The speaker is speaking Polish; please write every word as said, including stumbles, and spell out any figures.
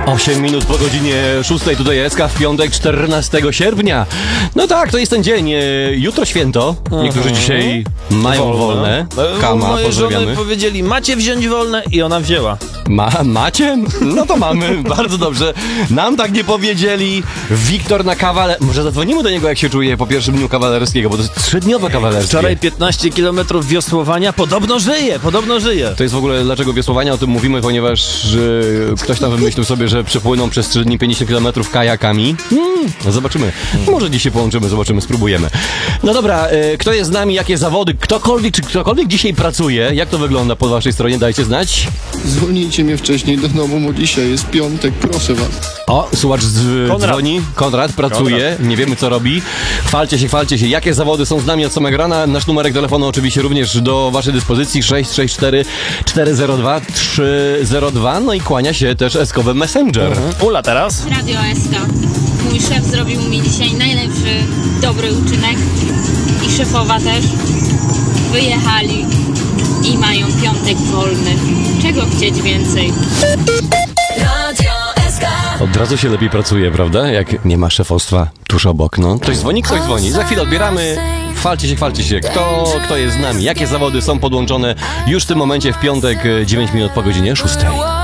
osiem minut po godzinie szóstej, tutaj S K w piątek, czternastego sierpnia. No tak, to jest ten dzień. e, Jutro święto. Niektórzy dzisiaj mają wolne. Kama, Moje żony pozdrawiamy. powiedzieli, macie wziąć wolne i ona wzięła. Ma, macie? No to mamy, bardzo dobrze. Nam tak nie powiedzieli. Wiktor na kawaler... Może zadzwonimy do niego, jak się czuje po pierwszym dniu kawalerskiego, bo to jest trzydniowe kawalerskie. Wczoraj piętnaście kilometrów wiosłowania, podobno żyje, podobno żyje. To jest w ogóle dlaczego wiosłowania, o tym mówimy, ponieważ że ktoś tam wymyślił sobie, że przepłyną przez trzy dni pięćdziesiąt kilometrów kajakami. Hmm, no zobaczymy. Może dziś się połączymy, zobaczymy, spróbujemy. No dobra, e, kto jest z nami, jakie zawody, ktokolwiek, czy ktokolwiek dzisiaj pracuje, jak to wygląda po waszej stronie, dajcie znać. Zwolnijcie mnie wcześniej do domu, bo dzisiaj jest piątek, proszę was. O, słuchacz z, Konrad. dzwoni, Konrad pracuje, Konrad. nie wiemy co robi. Chwalcie się, chwalcie się, jakie zawody są z nami od samego rana. Nasz numerek telefonu oczywiście również do waszej dyspozycji, sześć sześć cztery cztery zero dwa trzy zero dwa. No i kłania się też eskowy Messenger. Ula teraz. Radio S K. Mój szef zrobił mi dzisiaj najlepszy, dobry uczynek i szefowa też. Wyjechali i mają piątek wolny. Czego chcieć więcej? Od razu się lepiej pracuje, prawda? Jak nie ma szefostwa tuż obok, no. Ktoś dzwoni, ktoś dzwoni. Za chwilę odbieramy. Chwalcie się, chwalcie się. Kto, kto jest z nami? Jakie zawody są podłączone już w tym momencie w piątek, dziewięć minut po godzinie szóstej.